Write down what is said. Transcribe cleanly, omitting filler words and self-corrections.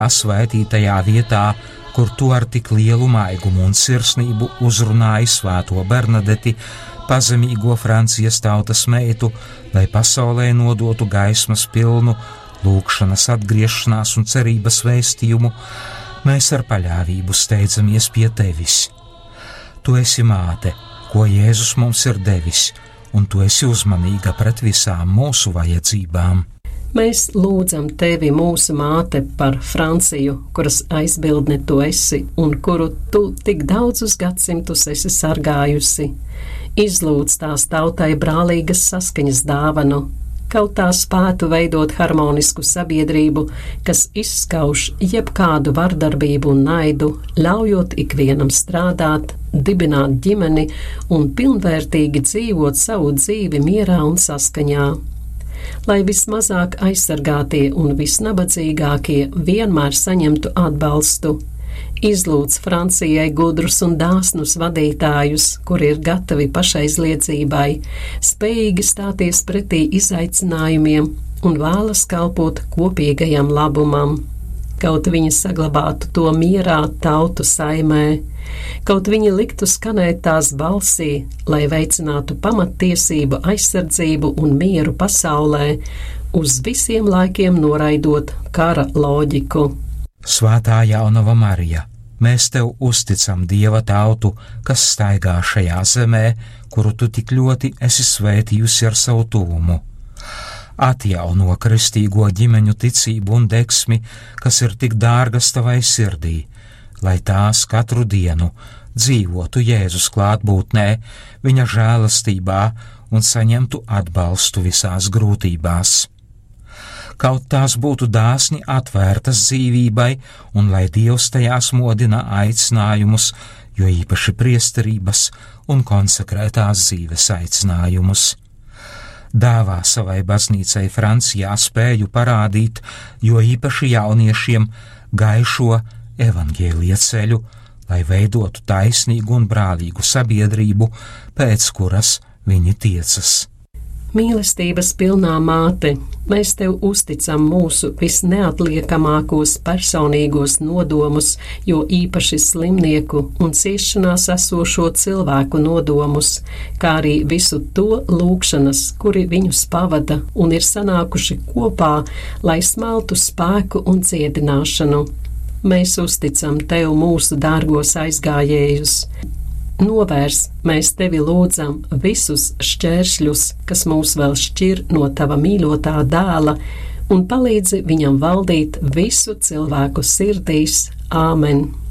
Svētītajā vietā, kur tu ar tik lielu maigumu un sirsnību uzrunāji Svēto Bernadeti, pazemīgo Francijas tautas meitu, lai pasaulē nodotu gaismas pilnu, lūgšanas, atgriešanās un cerības vēstījumu, mēs ar paļāvību steidzamies pie tevis. Tu esi māte, ko Jēzus mums ir devis, un tu esi uzmanīga pret visām mūsu vajadzībām. Mēs lūdzam tevi, mūsu māte, par Franciju, kuras aizbildne tu esi un kuru tu tik daudzus gadsimtus esi sargājusi. Izlūdz tās tautai brālīgas saskaņas dāvanu, kaut tā spētu veidot harmonisku sabiedrību, kas izskauž jebkādu vardarbību un naidu, ļaujot ikvienam strādāt, dibināt ģimeni un pilnvērtīgi dzīvot savu dzīvi mierā un saskaņā. Lai vismazāk aizsargātie un visnabadzīgākie vienmēr saņemtu atbalstu. Izlūdz Francijai gudrus un dāsnus vadītājus, kuri ir gatavi pašaizliedzībai, spējīgi stāties pretī izaicinājumiem un vēlas kalpot kopīgajam labumam. Kaut viņi saglabātu to mierā tautu saimē, kaut viņi liktu skanēt tās balsī, lai veicinātu pamattiesību aizsardzību un mieru pasaulē, uz visiem laikiem noraidot kara loģiku. Svētā jaunava Marija, mēs tev uzticam Dieva tautu, kas staigā šajā zemē, kuru tu tik ļoti esi svētījusi ar savu tuvumu. Atjauno kristīgo ģimeņu ticību un degsmi, kas ir tik dārgas tavai sirdī, lai tās katru dienu dzīvotu Jēzus klātbūtnē, viņa žēlastībā un saņemtu atbalstu visās grūtībās. Kaut tās būtu dāsni atvērtas dzīvībai, un lai Dievs tajās modina aicinājumus, jo īpaši priesterības un konsekrētās dzīves aicinājumus. Dāvā savai baznīcai Francijā spēju parādīt, jo īpaši jauniešiem, gaišo evaņģēlija ceļu, lai veidotu taisnīgu un brālīgu sabiedrību, pēc kuras viņi tiecas. Mīlestības pilnā māte, mēs tev uzticam mūsu visneatliekamākos personīgos nodomus, jo īpaši slimnieku un ciešanās esošo cilvēku nodomus, kā arī visu to lūgšanas, kuri viņus pavada un ir sanākuši kopā, lai smeltu spēku un dziedināšanu. Mēs uzticam tev mūsu dārgos aizgājējus. Novērs, mēs tevi lūdzam visus šķēršļus, kas mūs vēl šķir no tava mīļotā dēla, un palīdzi viņam valdīt visu cilvēku sirdīs. Āmen!